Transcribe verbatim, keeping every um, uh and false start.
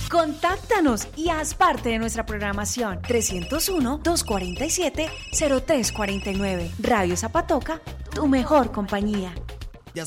Contáctanos y haz parte de nuestra programación. trescientos uno, doscientos cuarenta y siete, cero tres cuarenta y nueve. Radio Zapatoca, tu mejor compañía.